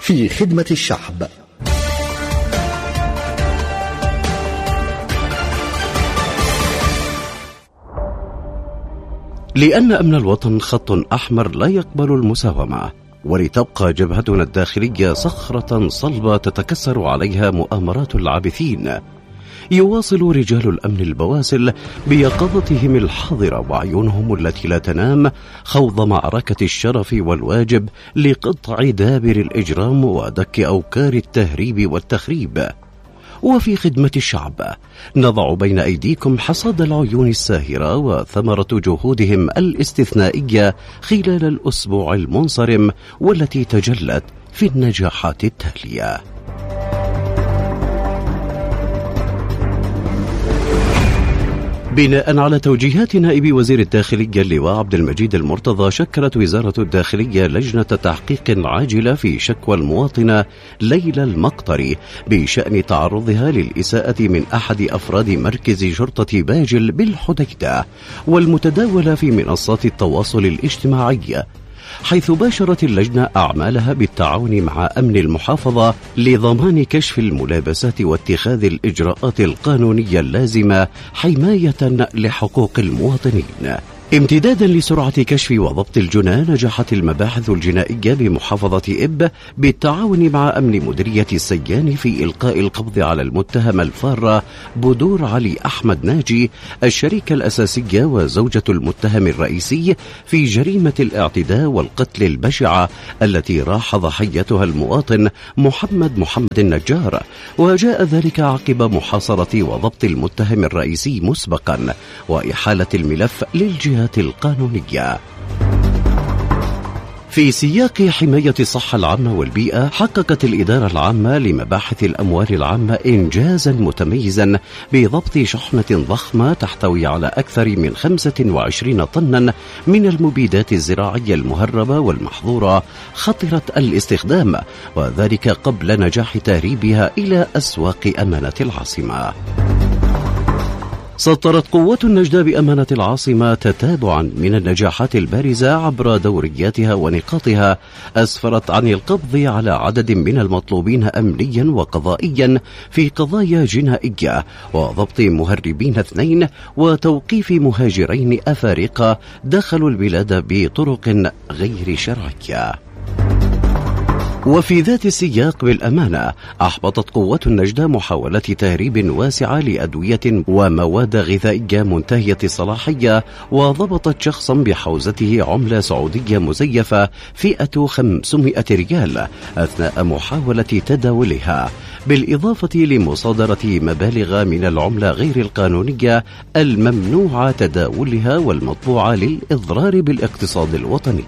في خدمة الشعب. لأن أمن الوطن خط أحمر لا يقبل المساومة، ولتبقى جبهتنا الداخلية صخرة صلبة تتكسر عليها مؤامرات العابثين، يواصل رجال الأمن البواسل بيقظتهم الحاضرة وعيونهم التي لا تنام خوض معركة الشرف والواجب لقطع دابر الإجرام ودك أوكار التهريب والتخريب. وفي خدمة الشعب نضع بين أيديكم حصاد العيون الساهرة وثمرة جهودهم الاستثنائية خلال الأسبوع المنصرم، والتي تجلت في النجاحات التالية. بناء على توجيهات نائب وزير الداخلية اللواء عبد المجيد المرتضى، شكلت وزارة الداخلية لجنة تحقيق عاجلة في شكوى المواطنة ليلى المقطري بشأن تعرضها للإساءة من أحد أفراد مركز شرطة باجل بالحديدة والمتداولة في منصات التواصل الاجتماعي، حيث باشرت اللجنة أعمالها بالتعاون مع أمن المحافظة لضمان كشف الملابسات واتخاذ الإجراءات القانونية اللازمة حماية لحقوق المواطنين. امتدادا لسرعة كشف وضبط الجنى، نجحت المباحث الجنائية بمحافظة إب بالتعاون مع أمن مديرية السيان في إلقاء القبض على المتهم الفارة بدور علي أحمد ناجي، الشريكة الأساسية وزوجة المتهم الرئيسي في جريمة الاعتداء والقتل البشعة التي راح ضحيتها المواطن محمد النجار. وجاء ذلك عقب محاصرة وضبط المتهم الرئيسي مسبقا وإحالة الملف للجهات القانونية. في سياق حماية الصحة العامة والبيئة، حققت الإدارة العامة لمباحث الأموال العامة إنجازا متميزا بضبط شحنة ضخمة تحتوي على أكثر من 25 طنا من المبيدات الزراعية المهربة والمحظورة خطرة الاستخدام، وذلك قبل نجاح تهريبها إلى أسواق أمانة العاصمة. سطرت قوات النجدة بأمانة العاصمة تتابعا من النجاحات البارزة عبر دورياتها ونقاطها أسفرت عن القبض على عدد من المطلوبين أمنيا وقضائيا في قضايا جنائية، وضبط مهربين 2 وتوقيف مهاجرين أفارقة دخلوا البلاد بطرق غير شرعية. وفي ذات السياق بالأمانة، أحبطت قوات النجدة محاولة تهريب واسعة لأدوية ومواد غذائية منتهية الصلاحية، وضبطت شخصا بحوزته عملة سعودية مزيفة فئة 500 ريال أثناء محاولة تداولها، بالإضافة لمصادرة مبالغ من العملة غير القانونية الممنوع تداولها والمطبوعة للإضرار بالاقتصاد الوطني.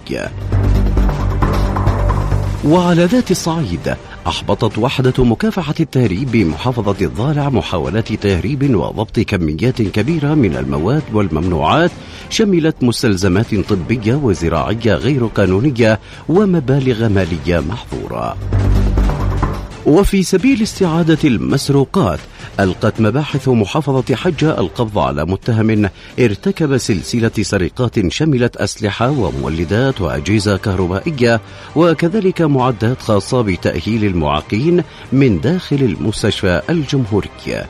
وعلى ذات الصعيد، أحبطت وحدة مكافحة التهريب بمحافظة الضالع محاولات تهريب وضبط كميات كبيرة من المواد والممنوعات شملت مستلزمات طبية وزراعية غير قانونية ومبالغ مالية محظورة. وفي سبيل استعادة المسروقات، ألقت مباحث محافظة حجة القبض على متهم ارتكب سلسلة سرقات شملت أسلحة ومولدات وأجهزة كهربائية وكذلك معدات خاصة بتأهيل المعاقين من داخل المستشفى الجمهوري.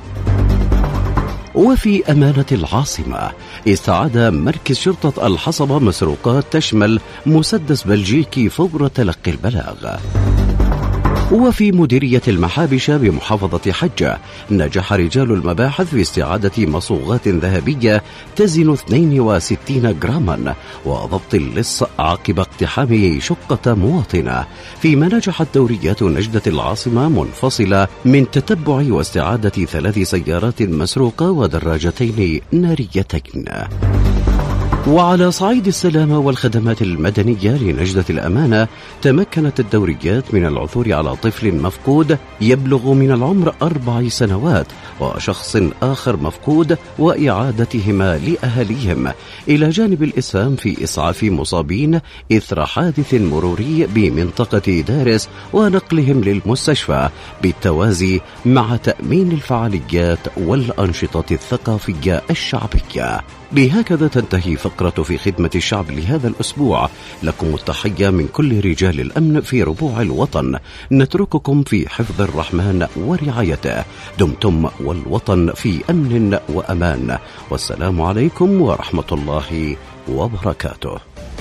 وفي أمانة العاصمة، استعاد مركز شرطة الحصبة مسروقات تشمل مسدس بلجيكي فور تلقي البلاغ. وفي مديرية المحابش بمحافظة حجة، نجح رجال المباحث في استعادة مصوغات ذهبية تزن 62 جراما وضبط اللص عقب اقتحام شقة مواطنة، فيما نجحت دوريات نجدة العاصمة منفصلة من تتبع واستعادة 3 سيارات مسروقة ودراجتين ناريتين. وعلى صعيد السلامة والخدمات المدنية لنجدة الأمانة، تمكنت الدوريات من العثور على طفل مفقود يبلغ من العمر 4 سنوات وشخص آخر مفقود وإعادتهما لأهاليهم، إلى جانب الإسهام في إسعاف مصابين إثر حادث مروري بمنطقة دارس ونقلهم للمستشفى، بالتوازي مع تأمين الفعاليات والأنشطة الثقافية الشعبية. بهكذا تنتهي فقرة الفقرة في خدمة الشعب لهذا الأسبوع. لكم التحية من كل رجال الأمن في ربوع الوطن. نترككم في حفظ الرحمن ورعايته. دمتم والوطن في أمن وأمان، والسلام عليكم ورحمة الله وبركاته.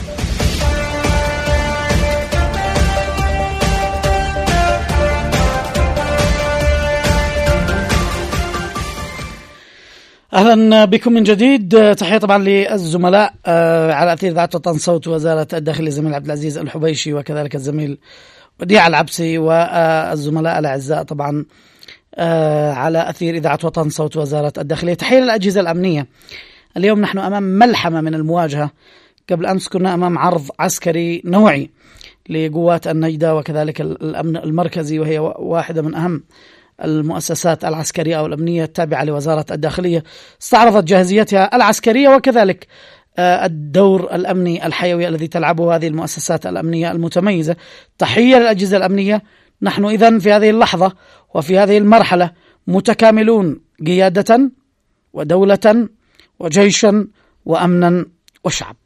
أهلا بكم من جديد. تحية طبعا للزملاء على أثير إذاعة وطن صوت وزارة الداخلية، الزميل عبد العزيز الحبيشي، وكذلك الزميل وديع العبسي، والزملاء الأعزاء طبعا على أثير إذاعة وطن صوت وزارة الداخلية. تحية للأجهزة الأمنية. اليوم نحن أمام ملحمة من المواجهة. قبل أمس كنا أمام عرض عسكري نوعي لقوات النجدة وكذلك الأمن المركزي، وهي واحدة من أهم المؤسسات العسكرية أو الأمنية التابعة لوزارة الداخلية. استعرضت جاهزيتها العسكرية وكذلك الدور الأمني الحيوي الذي تلعبه هذه المؤسسات الأمنية المتميزة. تحية للأجهزة الأمنية. نحن إذن في هذه اللحظة وفي هذه المرحلة متكاملون قيادة ودولة وجيشا وأمنا وشعب.